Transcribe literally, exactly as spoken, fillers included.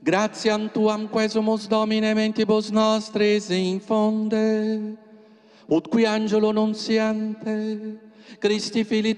Gratiam tuam quesumus Domine mentibus nostris infonde, ut qui angelo nuntiante, Christi Filii